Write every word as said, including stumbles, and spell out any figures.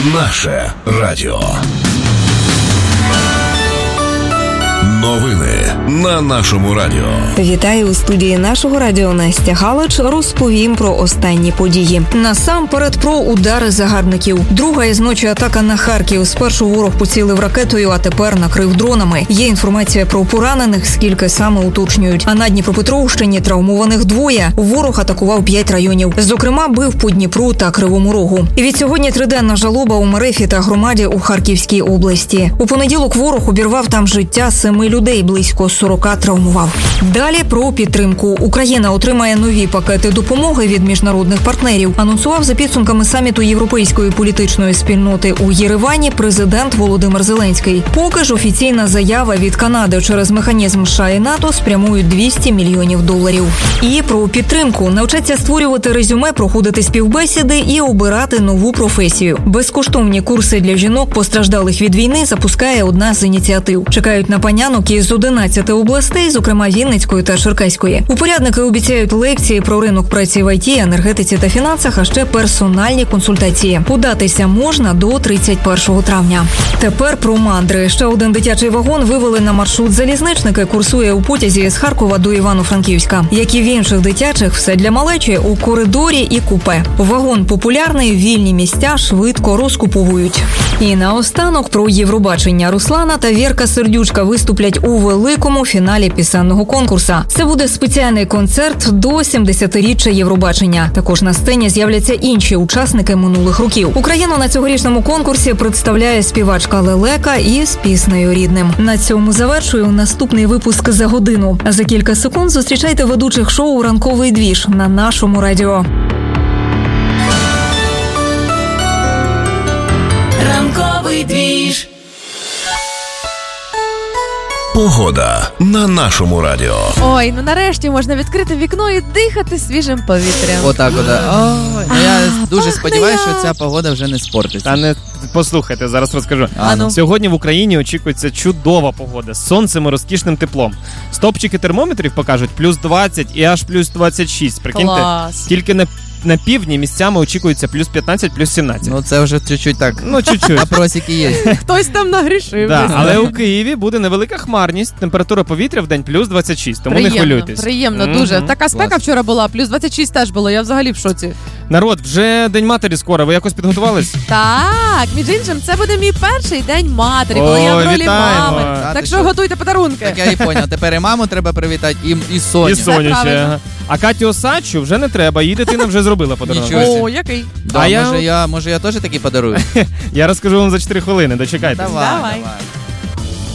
Наше радіо. Новини на нашому радіо. Вітаю у студії нашого радіо. Настя Галич. Розповім про останні події. Насамперед про удари загарбників. Друга із ночі атака на Харків. Спершу ворог поцілив ракетою, а тепер накрив дронами. Є інформація про поранених, скільки саме уточнюють. А на Дніпропетровщині травмованих двоє. Ворог атакував п'ять районів. Зокрема, бив по Дніпру та Кривому Рогу. І від сьогодні триденна жалоба у Мерефі та громаді у Харківській області. У понеділок ворог обірвав там життя семи людей, близько сорока травмував. Далі про підтримку. Україна отримає нові пакети допомоги від міжнародних партнерів. Анонсував за підсумками саміту Європейської політичної спільноти у Єревані президент Володимир Зеленський. Поки ж офіційна заява від Канади через механізм США і НАТО спрямують двісті мільйонів доларів. І про підтримку. Навчаться створювати резюме, проходити співбесіди і обирати нову професію. Безкоштовні курси для жінок, постраждалих від війни, запускає одна з ініціатив. Чекають на панянок із одинадцяти областей, зокрема Вінницької та Черкаської. Упорядники обіцяють лекції про ринок праці в ай ті, енергетиці та фінансах, а ще персональні консультації. Податися можна до тридцять першого травня. Тепер про мандри. Ще один дитячий вагон вивели на маршрут залізничники. Курсує у потязі з Харкова до Івано-Франківська. Як і в інших дитячих, все для малечі у коридорі і купе. Вагон популярний, вільні місця швидко розкуповують. І наостанок про Євробачення. Руслана та Вірка Сердючка виступлять у великому фіналі пісенного конкурсу. Це буде спеціальний концерт до сімдесятиріччя Євробачення. Також на сцені з'являться інші учасники минулих років. Україну на цьогорічному конкурсі представляє співачка Лелека із піснею «Рідним». На цьому завершую наступний випуск за годину. А за кілька секунд зустрічайте ведучих шоу «Ранковий двіж» на нашому радіо. Ранковий двіж. Погода на нашому радіо. Ой, ну нарешті можна відкрити вікно і дихати свіжим повітрям. Отак, отак. Ой, ну я А, дуже сподіваюся, як. що ця погода вже не спортиться. Та не послухайте, зараз розкажу. А, ну. Сьогодні в Україні очікується чудова погода з сонцем і розкішним теплом. Стопчики термометрів покажуть плюс двадцять і аж плюс двадцять шість. Прикиньте, Клас. тільки на, на півдні місцями очікується плюс п'ятнадцять, плюс сімнадцять. Ну це вже чуть-чуть так. Ну, чуть-чуть. Опросики є. Хтось там нагрішив. Да, але у Києві буде невелика хмарність, температура повітря в день плюс двадцять шість, тому приємно, не хвилюйтесь. Приємно, Мгм. дуже. Така спека Клас. вчора була, плюс двадцять шість теж було, я взагалі в шоці. Народ, вже День матері скоро, ви якось підготувались? Так, між іншим, це буде мій перший день матері, коли я в Ой, ролі вітаємо. мами. А, Так ти що що? готуйте подарунки. Так я і поняв. Тепер і маму треба привітати, і, і Соню. І Соню ще. правильно. ага. А Катю Осадчу вже не треба, її дитина вже зробила подарунок. Нічого. О, який? Да, А я- може, я, може я теж такі подарую? Я розкажу вам за чотири хвилини, дочекайтесь. Давай, Давай. давай.